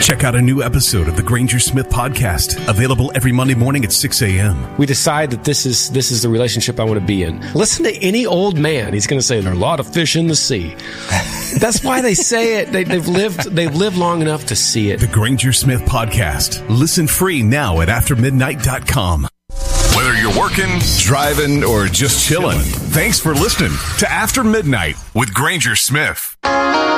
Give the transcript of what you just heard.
Check out a new episode of the Granger Smith Podcast, available every Monday morning at 6 a.m. We decide that this is the relationship I want to be in. Listen to any old man. He's going to say, there are a lot of fish in the sea. That's why they say it. They've lived long enough to see it. The Granger Smith Podcast. Listen free now at aftermidnight.com. Whether you're working, driving, or just chilling, thanks for listening to After Midnight with Granger Smith.